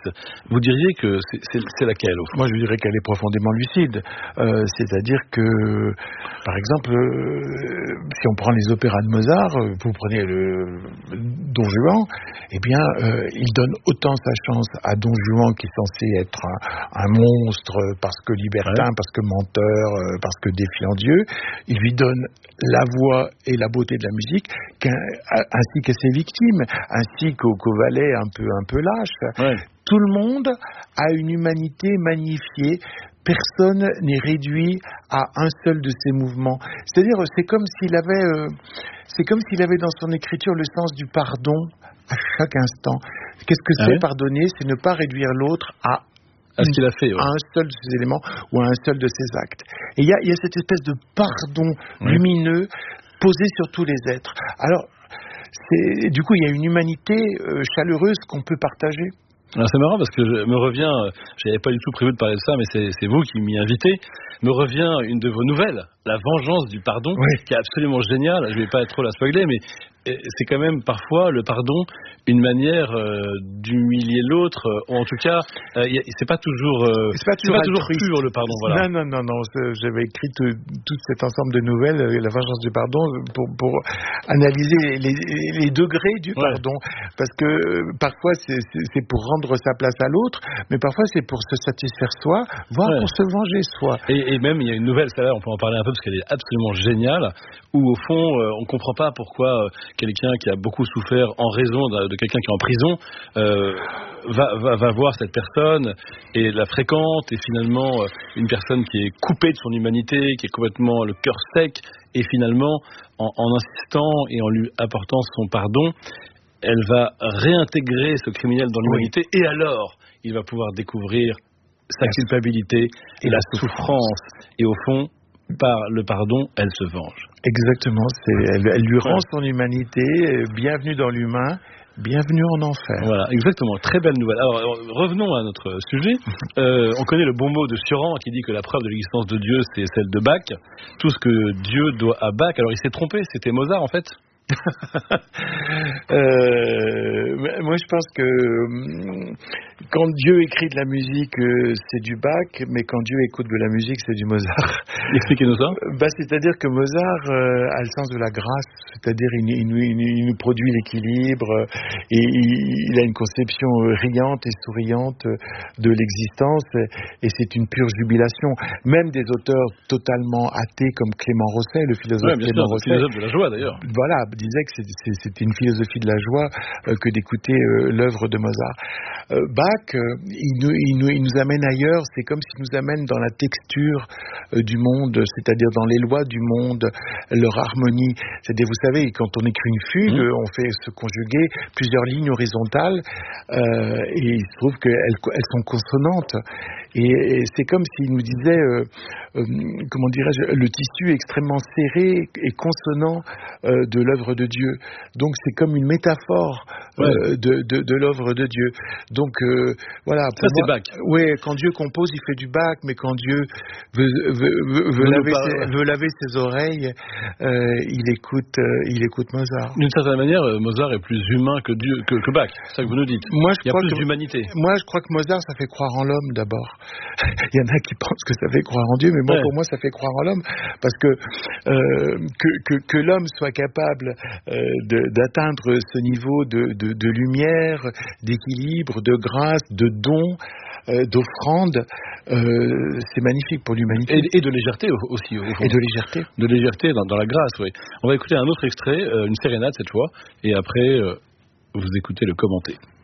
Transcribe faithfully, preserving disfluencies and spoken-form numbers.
triste. Vous diriez que c'est, c'est, c'est laquelle, au fond ? Moi, je dirais qu'elle est profondément lucide. Euh, c'est-à-dire que, par exemple, euh, si on prend les opéras de Mozart, euh, vous prenez le, le Don Juan, eh bien, euh, il donne autant sa chance à Don Juan, qui est censé être un, un monstre parce que libertin, ouais. parce que menteur, euh, parce que défiant Dieu. Il lui donne la voix et la beauté de la musique, ainsi qu'à ses victimes, ainsi qu'au, qu'au valet un peu, un peu lâche. Ouais. Tout le monde a une humanité magnifiée. Personne n'est réduit à un seul de ses mouvements. C'est-à-dire, c'est comme s'il avait, euh, c'est comme s'il avait dans son écriture le sens du pardon à chaque instant. Qu'est-ce que c'est, ah ouais. pardonner ? C'est ne pas réduire l'autre à à ce qu'il a fait, ouais. à un seul de ses éléments ou à un seul de ses actes. Et il y a, y a cette espèce de pardon oui. lumineux posé sur tous les êtres. Alors, c'est, du coup, il y a une humanité euh, chaleureuse qu'on peut partager. Alors c'est marrant parce que je me revient, je n'avais pas du tout prévu de parler de ça, mais c'est, c'est vous qui m'y invitez, me revient une de vos nouvelles, La Vengeance du Pardon, oui. qui est absolument géniale. Je ne vais pas trop la spoiler, mais c'est quand même parfois le pardon une manière euh, d'humilier l'autre, ou en tout cas, euh, c'est pas toujours, euh, c'est pas toujours, c'est pas toujours pur le pardon. Voilà. Non, non, non, non. J'avais écrit tout, tout cet ensemble de nouvelles, La Vengeance du Pardon, pour, pour analyser les, les degrés du ouais. pardon, parce que parfois c'est, c'est, c'est pour rendre sa place à l'autre, mais parfois c'est pour se satisfaire soi, voire ouais. pour se venger soi. Et, et même il y a une nouvelle, celle-là, on peut en parler un peu parce qu'elle est absolument géniale, où au fond euh, on comprend pas pourquoi euh, quelqu'un qui a beaucoup souffert en raison de, de quelqu'un qui est en prison euh, va, va, va voir cette personne et la fréquente, et finalement euh, une personne qui est coupée de son humanité, qui est complètement le cœur sec, et finalement en, en insistant et en lui apportant son pardon, elle va réintégrer ce criminel dans l'humanité, oui. et alors il va pouvoir découvrir sa culpabilité et la souffrance, et au fond, par le pardon, elle se venge. Exactement, c'est, elle, elle lui rend ouais. son humanité, bienvenue dans l'humain, bienvenue en enfer. Voilà, exactement, très belle nouvelle. Alors, revenons à notre sujet. Euh, on connaît le bon mot de Sioran qui dit que la preuve de l'existence de Dieu, c'est celle de Bach. Tout ce que Dieu doit à Bach. Alors, il s'est trompé, c'était Mozart en fait. euh, moi je pense que quand Dieu écrit de la musique c'est du Bach, mais quand Dieu écoute de la musique c'est du Mozart. Expliquez-nous ça. Bah, c'est-à-dire que Mozart euh, a le sens de la grâce, c'est-à-dire il, il, il, il nous produit l'équilibre et il, il a une conception riante et souriante de l'existence, et c'est une pure jubilation. Même des auteurs totalement athées comme Clément Rosset, le philosophe ouais, Clément sûr, Rosset, philosophe de la joie d'ailleurs. Voilà, disait que c'est, c'est, c'était une philosophie de la joie euh, que d'écouter euh, l'œuvre de Mozart. Euh, Bach, euh, il, nous, il, nous, il nous amène ailleurs, c'est comme s'il nous amène dans la texture euh, du monde, c'est-à-dire dans les lois du monde, leur harmonie. C'est-à-dire, vous savez, quand on écrit une fugue, mmh. on fait se conjuguer plusieurs lignes horizontales, euh, et il se trouve qu'elles elles sont consonantes. Et, et c'est comme s'il nous disait, euh, euh, comment dirais-je, le tissu extrêmement serré et consonant euh, de l'œuvre de Dieu. Donc c'est comme une métaphore euh, ouais. de, de, de l'œuvre de Dieu. Donc euh, voilà. Ça c'est Bach. Oui, quand Dieu compose, il fait du Bach, mais quand Dieu veut, veut, veut, veut, laver, pas, ses, ouais. veut laver ses oreilles, euh, il écoute, euh, il écoute Mozart. D'une certaine manière, Mozart est plus humain que Dieu, que, que Bach. C'est ça que vous nous dites. Moi, je il y a crois plus que, d'humanité. Moi, je crois que Mozart, ça fait croire en l'homme d'abord. Il y en a qui pensent que ça fait croire en Dieu, mais moi, ouais. pour moi, ça fait croire en l'homme, parce que euh, que, que, que l'homme soit capable euh, de, d'atteindre ce niveau de, de, de lumière, d'équilibre, de grâce, de don, euh, d'offrande, euh, c'est magnifique pour l'humanité. Et, et de légèreté aussi. Au fond. Et de légèreté. De légèreté dans, dans la grâce, oui. On va écouter un autre extrait, euh, une sérénade cette fois, et après, euh, vous écoutez le commenter.